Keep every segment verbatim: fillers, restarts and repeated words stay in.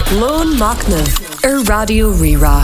Lone Machnamh ar Radio Rirá.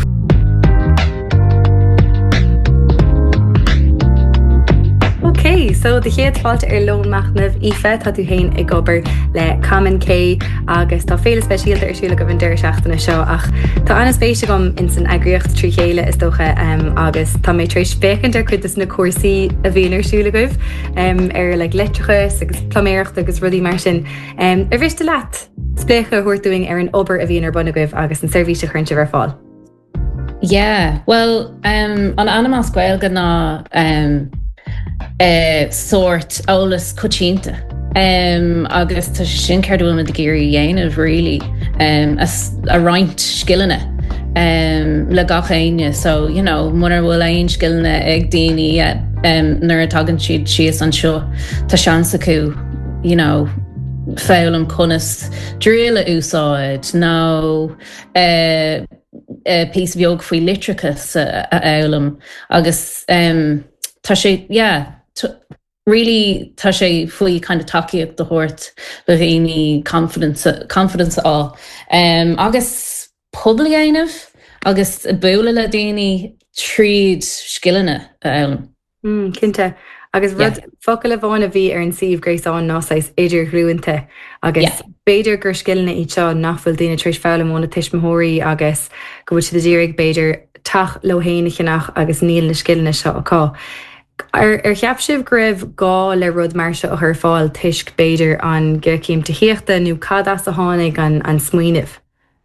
Okay, so de chéad fáilte ar Lone Machnamh Aoife tá tú hain ag gobar le Common K agus tá féle speisialta arsúla go bhain deir seachtainna seo ach tá anna spéise gom in san agriocht trí chéile is dócha um, agus tá mé trééis fécinn ar chuid is na cuasaí a bhíon arsúla goibh um, ar le like, litreachas agus plaméireacht agus rudí mar sin. Um, ar bhiste leat splécha thuirtúing ar an obair a bhíon ar buna goibh agus an servise chuinte ar fáil. Yeah, well, um, an animal scoil go ná um, Uh, sort ólas cochínta um, agus tá sin ceardúil me de géirí dhéanamh really um, as a roint skillne um, le gach aine so you know munar bhfuil aon skillne ag daoine uh, um, nuair a tagann siad sios an seo tá seans acu you know féil an conas dríla úsáid nó uh, uh, pís bheog faoi litrachas a, a elam agus um, tá sé yeah T- really tá sé faoi kind of takeíocht de hort le bhéoine confidence confidence á um, agus publiaanamh agus bualadh le daoine tríd skillne a elam. Mm, Cinnte agus rud yeah. focail le bháin a bhí ar an siomh gréáin násáis idir ghluúinte agus yeah. beidir gur skillne iad seo nachfuil daoine tríéis fáil móna tiismothirí agus go bhfuil si ddírig beidir tach lohéinechanach agus níl na skillne seo aá. Ar, ar cheap sibh gribh gá le rud mar se a thur fáil tuisc beidir an gcéim taíochta nó cad as a tháinig an, an smaoinemh?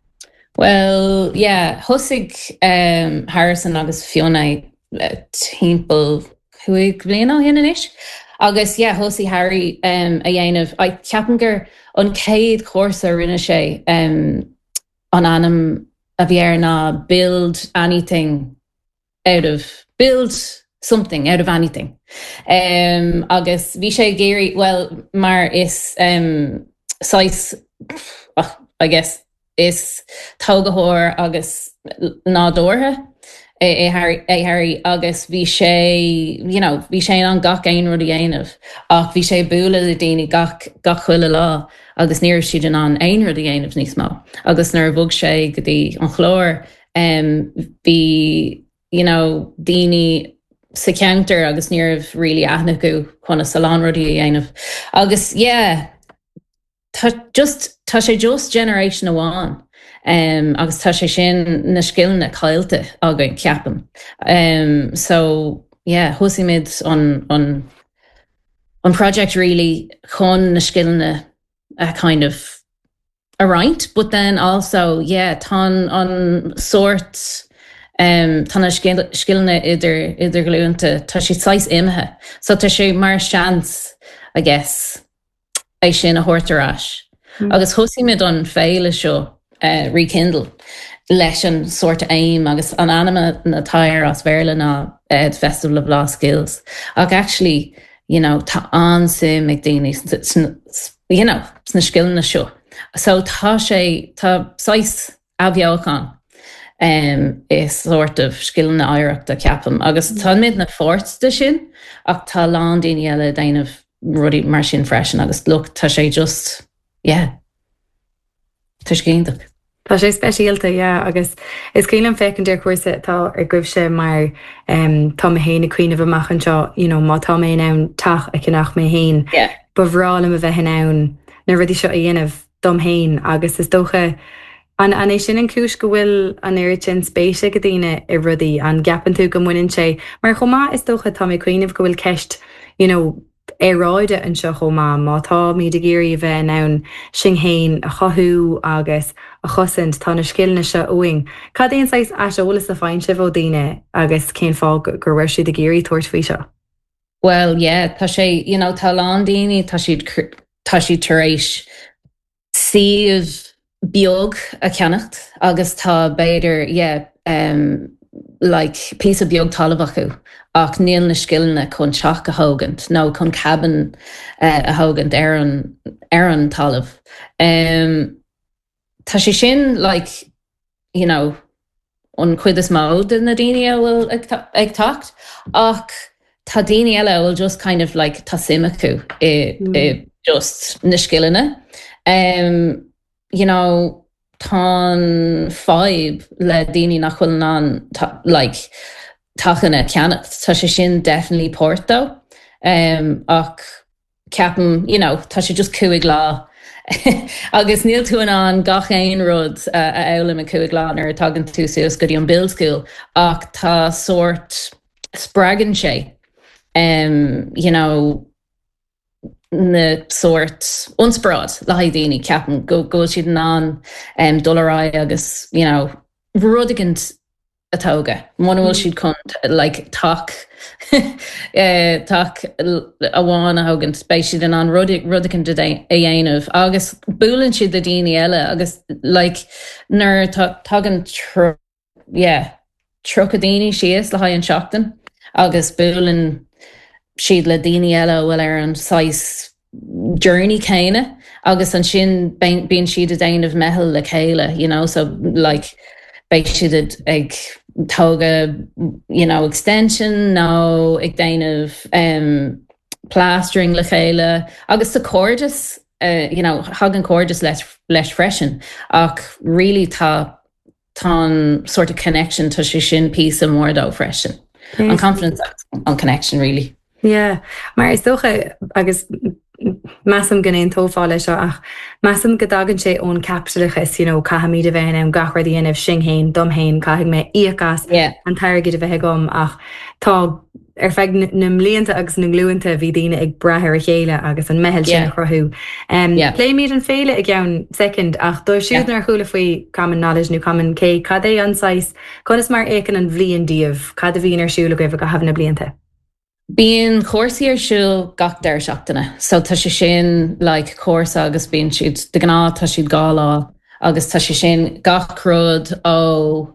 Well, yeah, thusig um, Harrison agus Fiona uh, timppel chuig bliana héanaan isis. Agus, yeah, thusí Harry um, a dhéanamh. I ceapan gur an céad chósa rinne sé um, an anam a bhí ar ná build anything out of... build... something out of anything. Um, agus bhí sé géirí, well, mar is um, sais, oh, I guess, is tógathóir agus nádóirthe é Harry, é Harry agus bhí sé, you know, bhí sé an gach aon rud a dhéanamh ach bhí sé bualadh a daoine gach, gach chuile lá agus níor siad an an aon rud a dhéanamh níos mó. Agus nuair bhug sé go dtí an chlór um, bhí, you know, daoine sa counter agus níorh really aithne go chuna salán rudí a dhéanamh. Agus, yeah, tá just, tá sé just generation amháin. Um, agus tá sé sin na skillne caiilte againn ceapan. Um, so, yeah, thusaí mid on, on, on project really chun na skillne a kind of a right, but then also, yeah, tá on sort... Um, tána skillne idir idir gluúnta tá si sais imethe. So tá sé mar seans, I guess, é sin a thuirtarás. Mm. Agus thusí mid an féile seo uh, rekindle leis an sort aim agus an anima na tair as bhéirle ná uh, Festival of Law Skills. Ag actually, you know, tá ansim ag daoine, you know, sna skillne seo. So tá sé, tá sais abheáchan. Um, is sort of skillne aireacht a ceapam. Agus tá mid na fórsta sin ach tá lán daoine eile déanamh rudí mar sin freisin agus look, tá sé just, yeah, tá sé géintach. Tá sé speisialta, yeah, agus is cílan fécinn deir cuasa tá ar gcuibh sé mar um, tá mé héin na cuioineh amach an seo, you know, má tá mé ann tach a cinach mé héin. Yeah. Ba bhrálam a bheith ann na rudí seo a dhéanamh dom héin agus is dócha An an é sin an cúis go bhfuil an éiri sin spéise go dtíine i rudaí an gapan tú go muinn sé. Mar chomá is dócha tá mé cuioineh go bhfuil ceist, you know, éráide an seo chomá má tá mí de géirí a bheith ann sin héin a chothú agus a chosint tá na skillne se uing. Cad éon sais as ólas a fáin sibh ó daoine agus cén fá gur bhfuir siad de géirí tuairt faoi seo? Well, yeah, tá sé, you know, tá lán daoine tá siad tá siad tar éis siomh beag a ceannacht agus tá beidir, yeah, um, like pí a beag talamh acu ach níl na skillne chun teach a thógant nó chun caban uh, a thógant ar an, ar an talamh. Um, tá sé sin, like, you know, an cuid is mód in na daoine bhfuil ag, ag tacht ach tá daoine eile bhfuil just kind of like tá sim acu i, mm. i just na skillne. Um, you know, tá five le daoine nach chuil an like tachanna ceannach tá sé sin definitely Porto um, ach ceapan, you know, tá sé just cuaig lá agus níl tú an gach éon rud uh, a elam a cuaig lá ar tagan tú suas go dtí an build school ach tá sort spragan sé um, you know na sort onsprád le haid daoine ceapan go go siad an um, dollará agus you know rudigant atóga mhfuil siad chun like tak uh, tak a bháin a hagant bei siad an an rudig rudigant a dhéanamh agus búlann siad a daoine eile agus like nar tagan tro yeah tro a daoine sios le haid an seachtain agus búlann siad le daoine eile bhfuil ar an sais journey céine agus an sin bíonn siad a déanamh methil le chéile, you know, so like bei siad ag tóga, you know, extension nó ag déanamh um, plastering le chéile agus sa cordis, uh, you know, hagan cordis leis, leis freisin ach really tá tá sort of connection tá sé sin pí a mór dó freisin. An confidence an connection really. Yeah, maar is dócha agus massam gan tófáile seo ach massam go dagan sé ón capsulachas, you know, cahamíd a bheith an gachar dhéanamh sin héin, dom héin, caithig me íochas an tairgid a bheith gom ach tá ar feig na mlíonanta agus na glúanta bhí daine ag brathir a chéile agus an mehel sin chrothú. Um, yeah. Léimíad an féile ag ann second ach dó siúd nar chúla faoi common knowledge nó common cé cad é anáis chun is mar écan an bhlion díobh cad a bhíon ar siúla goibh go hafna blianta. Bíon cuasaí ar siúil gach deir seachtainna, so tá sé sin like cuasa agus bíon siad de gná tá siad gá lá agus tá sé sin gach rud ó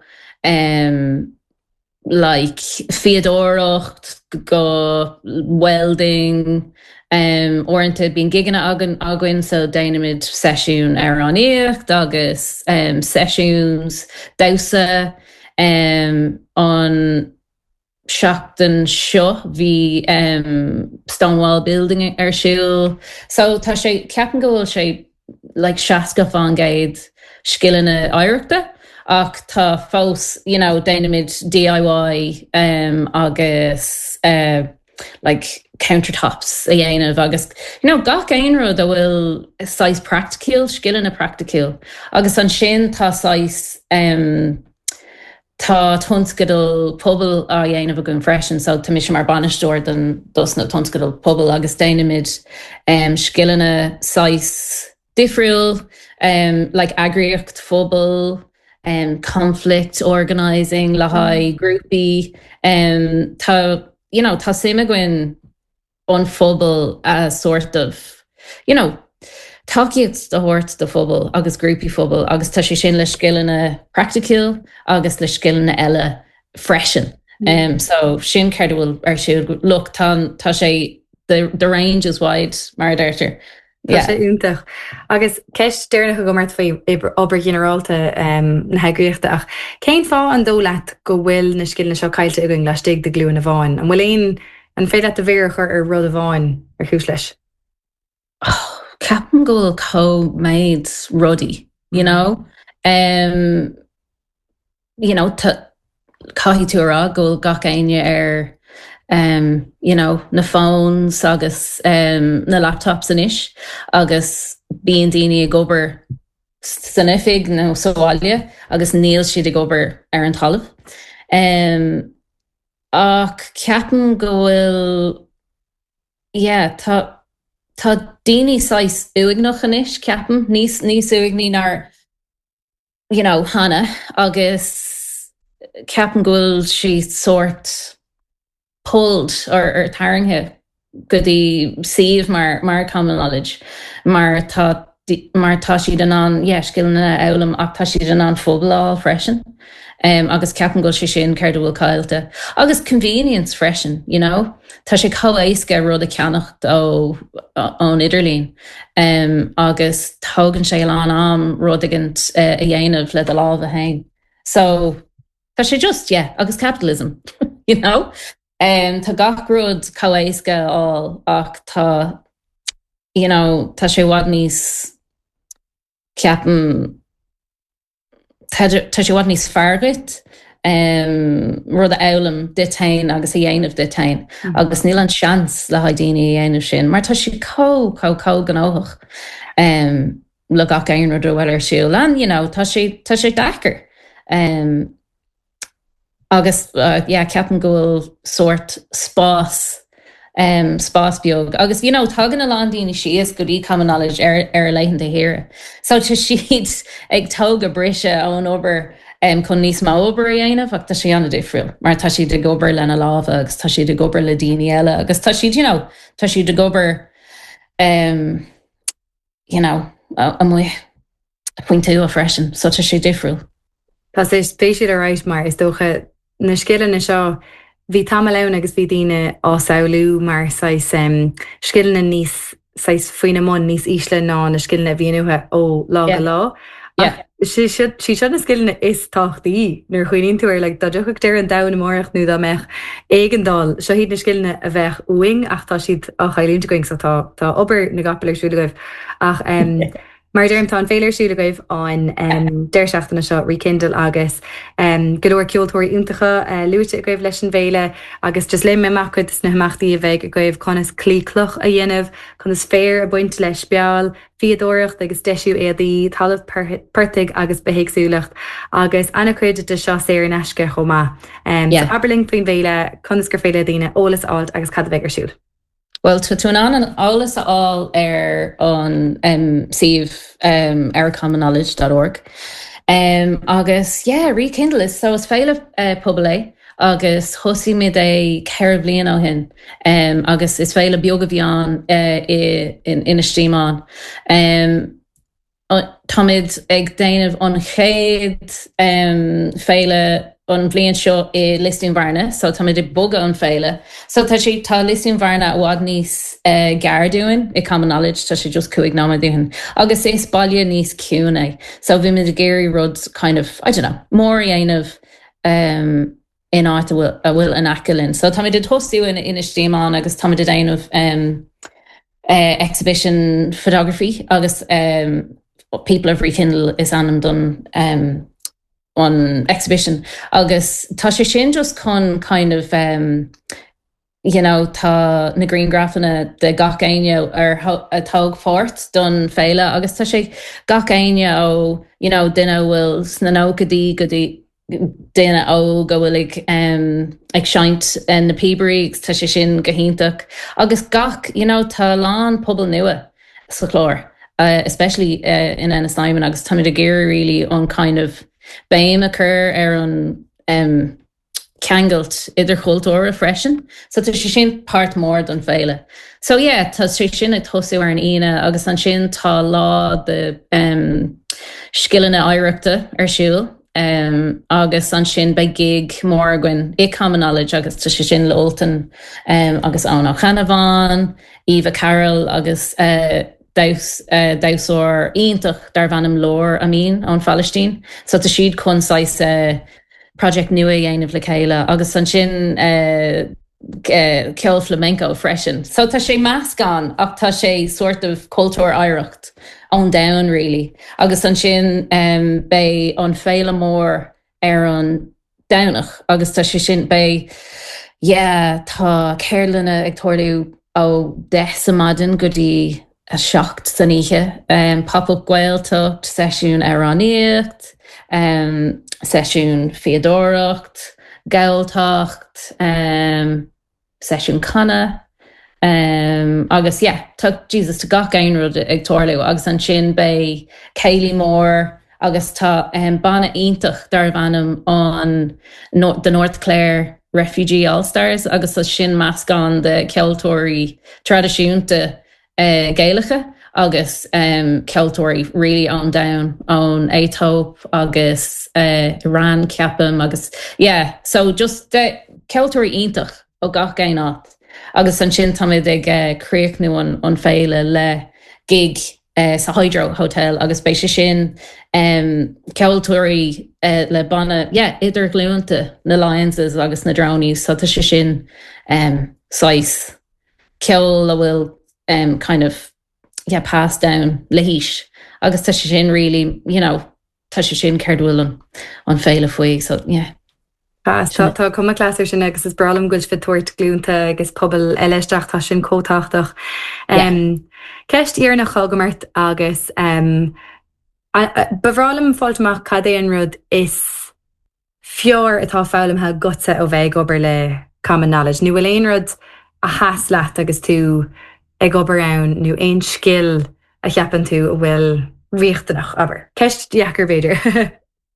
um, like fiadóracht go welding um, orintanta bíon giganna agan agan so déanamid seisiún ar an íocht agus um, seisiúns dausa um, an seachtain seo bhí um, Stonewall Building ar siúil. So tá sé ceapan go bhfuil sé like seaca fágéid scileanna áireachta ach tá fós, you know, déanamid D I Y um, agus uh, like countertops a dhéanamh agus, you know, gach aon rud a bhfuil sais practical, scileanna practical agus an sin tá sais um, tá tonscadal pobl a dhéanamh a gún freisin, so tá mis mar banistóir den dus na tonscadal pobl agus déanamid um, scileanna sais difriúil, um, like agriocht phobal, um, conflict organising, le haid groupie, um, tá, you know, tá sima gwn on phobal a sort of, you know, Táciad de hort de phobal agus groupie phobal agus tá sé sin le scileanna practical agus le scileanna eile freisin. Mm. Um, so sin ceir bhfuil ar siúd look tá tá sé the, the range is wide mar d'irtar. Tá sé úntach. Agus ceist dearnach go mart faoi obair generalta um, na heagríochta ach céin fá an dólaat go bhfuil na scileanna seo caiilte againn le stig de glúin a bháin an bhfuil éon an féad a bhéir ar rud a bháin ar chús leis. Oh. Ceapan go có méid ruddy, you know? Um, you know, caithí tú ará go gach aine ar um, you know, na phones agus um, na laptops in ish agus bíon daoine ag obair san ifig nó sáile agus níl siad ag obair ar an talamh. Um, ach ceapan go bhfuil yeah, tá Tá daoine sais uig nach an isis ceapan, níos níos uig ní nar, you know, hana agus ceapan go bhfuil si sort pulled ar ar tarinthe go dtí siomh mar mar common knowledge mar tá mar tá siad an an yeah, scileanna eolalam ach tá siad an an phobal freisin. Um, agus ceapan go sé sin ceir bhfuil caiilte. Agus convenience freisin, you know? Tá sé coéisce rud a ceannacht ó ón idirlín. Um, agus tógann sé an am rudigant uh, a dhéanamh le a lámh a hain. So, tá sé just, yeah, agus capitalism, you know? Um, tá gach rud coéisce á ach tá, you know, tá sé bhag níos ceapan tá sé bhhaid níos feargait um, rud a elam detain agus a dhéanamh detain. Mm-hmm. agus níl an seans le ha daoine dhéanamh sin, mar tá si có có có gan óthach um, le gach aon rud bhfuil ar siúil an, you know, tá sé tá sé dachar. Um, agus uh, yeah, ceapan gohfuil sort spás um, spás beag. Agus, you know, tugan a landíine sios go dtí common knowledge ar, ar leitheanta here. So tá siad ag tóga brise ón obair um, chun níos má obair a dhéanamh, ach tá sé anna difriúil. Mar tá siad de gobar lena lábha, agus tá siad de gobar le daoine eile, agus tá siad, you know, tá siad de gobar, um, you know, a mu pointú a freisin, so tá sé difriúil. Tá sé spéisiad a ráis mar is dócha na scéile na seo bhí tam len agus bhí daoine á saoilú mar sais um, scéilena níos sais faoine món níos ísle ná na scéilena bhíonúthe ó lá go lá. Yeah. Si si na scéilena is táchtaí nuair chuoíonn tú ar le tá deocha dear an dana mórach nó dá meach éigendal seo híad na scéilena a bheith uing ach tá siad á chailínta going sa tá tá obair na gapla siúla goibh ach um, mar derm tá an féilir siúla goibh an um, deirseachtainna seo rekindle agus um, goúir ceoltóirí úntacha uh, luúte a goibh leis an bhéile agus just le me macud na haachtaí a bheith a goibh chunas clícloch a dhéanamh chunas fér a buint leis beal fiadóireacht agus deisiú éadaí talamh pertig agus behéigsúlacht agus anna chuide de seo sé an eisce chomá. Um, yeah. So Aberling faoin bhéile chunas gur féile daoine ólas áilt agus cad a bheith ar siúil. Well, to tún an an álas all ar on um, save um, ar common knowledge dot org. Um, agus, yeah, rekindle is, so is féile uh, poblé, agus hosi mid é ceir blian ó hin, um, agus is féile bioga bhíán uh, in, in a streamán. Um, Támid ag déanamh an chéad um, féile an bblion seo i listing bharna, so tá mid boga an féile. So tá sé tá listing bharna bhád níos uh, gardúin i common knowledge, tá sé just cuaig náma dúin. Agus is bailile níos ciúna. So bhí mid a géirí rud kind of, I don't know, mór dhéanamh um, in áit a bhfuil an acalinn. So tá mid a tosú in, in a stíamán agus tá mid a déanamh um, uh, exhibition photography agus um, people of rekindle is anam done um, on exhibition agus tá sé sin just con kind of um, you know tá na green grafana de gach aine ar a tág fort don féile agus tá sé gach aine ó you know duine bhfuil sna nógadí godí duine ó go bhfuil ag um, ag seint in na Peabrigs tá sé sin gohíntaach agus gach you know tá lán pobl nua sa chlór uh, especially uh, in Ennis Simon agus tá mid a géir really on kind of Baim occur ar an um, ceangailt idir chultúir a freisin. So tá sé sin part mór don féile. So yeah, tá sé sin ag tosú ar an ine agus an sin tá lá de um, skillna áireachta ar siúil um, agus an sin bei gig mór gin i common knowledge agus tá sé sin leoltan um, agus an á Chanaván, Eva Carroll agus uh, daus uh, dausor iontach dar bhanam lór a mín an Palestine. So tá siad chun sais uh, project nua dhéanamh le chéile agus an sin uh, uh, ceol flamenco freisin. So tá sé meas gan ach tá sé sort of cultúr áireacht an down really. Agus an sin um, bei an féile mór ar an downach agus tá sé sin bei yeah, tá Cairlinna ag tuairliú ó de samadin go dtí a seacht san ihe, um, pop-up ghailteacht, sesiún aráníocht, um, sesiún fiadóireacht, gailteacht, um, sesiún canna, um, agus yeah, tá Jesus tá gach aon rud ag tuairliú agus an sin bei céilí mór agus tá um, banna iontach dar bhanam an no, the North Clare Refugee All-Stars agus tá sin meas gan de ceoltóirí tradiisiúnta Uh, Gaeilge agus um, ceoltóirí really on down on Étóp agus uh, Iran ceapam agus yeah, so just uh, ceoltóirí iontach ó gach gain áit agus an sin tamid ag uh, críochnú an, an féile le gig uh, sa Hydro Hotel agus bei sé sin um, ceoltóirí uh, le banna yeah, idir gluúnta na Lionses agus na Drownies so tá sé sin um, sais ceol a bhfuil Um, kind of yeah, passed down le hís agus tá sé sin really, you know, tá sé sin ceirdhfuil an an féile faoi so yeah. Tá tá cuma clasir sin agus is bralam goil fi tuairt glúnta agus pobl eileisteach tá sin cótáach. Ceist ar nach chogamart agus bhrálam fáilteach cad é an rud is fior atá fálam ha gutsa ó bheith obair le common knowledge. Nu bhfuil éon rud a heas leat agus tú ag obair ann nó éon skill a cheapan tú a bhfuil riochtanach aber. Ceist deachar beidir.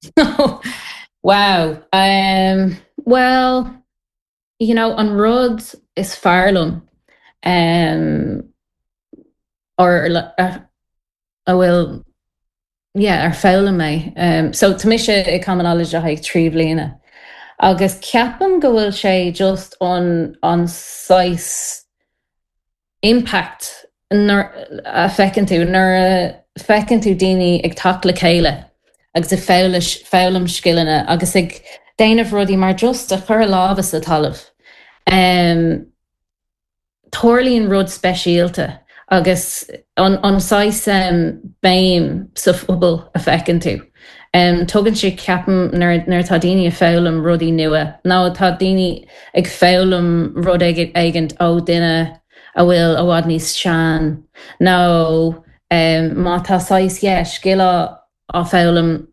Wow. Um, well, you know, an rud is fearlum. Um, or uh, I will, yeah, ar fála mé. Um, so tá mise I common knowledge a haig trí bliana. Agus ceapam go bhfuil sé just on on sais impact nar a fecinn tú, nar a fecinn tú daoine ag tap le chéile. Agus a fálam skillne agus ag déanamh rudí mar just a chur lábhas a talamh. Um, Tórlaíonn rud speisialta agus an anáis um, béim sa phobal a fecinn tú. Um, tugann sé ceapam nar tá daoine a fálam rudí nua. Ná tá daoine ag fálam rud aigint ó duine a bhfuil a bhád níos sean. nó um, má tá sais yeah, skilla á fálam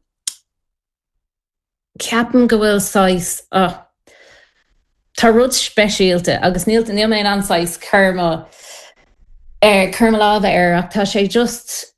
ceapan go bhfuil sais oh, tá rud speisialta agus níl níl mé an sais curma ar curma lábha ar ach tá sé just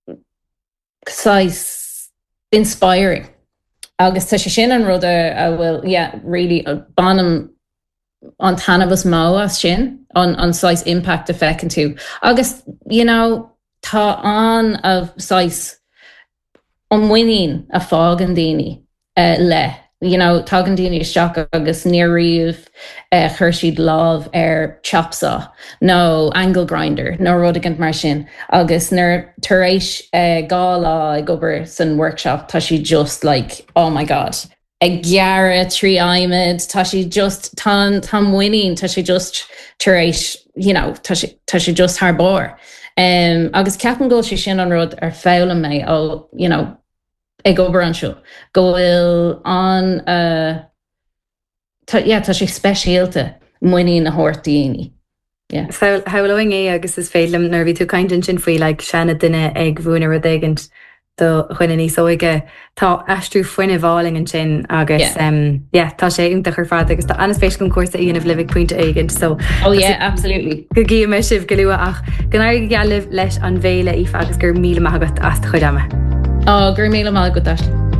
sais inspiring agus tá sé sin an rud a bhfuil yeah, really banam an tanabas má as sin an an sais impact a fecinn tú agus you know tá an of sais an winning a fágan daoine uh, le. You know, tágan daoine isteach agus níoríomh uh, chuir siad lámh ar chopsaw, nó angle grinder, nó rudagant mar sin. Agus nar tar éis uh, gá lá ag obair san workshop, tá si just like, oh my God, ag gearra trí aimid, tá si just tan tan winning, tá si just tar éis, you know, tá si, tá si just haar bór. Um, agus ceapan go si sin an rud ar fála mé ó, you know, ag obair an seo. Go bhfuil an, uh, tá, yeah, tá sé speisialta muoine na hort daoine. Yeah. So, hauling é agus is félim nar bhí tú caintin sin faoi le seanna duine ag bhúna rud éigent do chuine níos óige tá astrú foioine bháling an sin agus yeah. Um, yeah, tá sé ionta chur fad agus tá anas féis gom cuasa íanamh livig pointe éigent. So, oh yeah, absolutely. Go gí me sibh go luath ach ganair gealah leis an bhéile íf agus gur míle maigat as chuidama. Oh, gur míle maigat as.